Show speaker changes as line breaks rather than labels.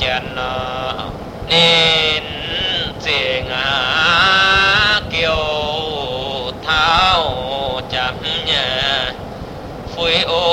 chèn nên dễ ngã kiều thao chạm nhà phơi ô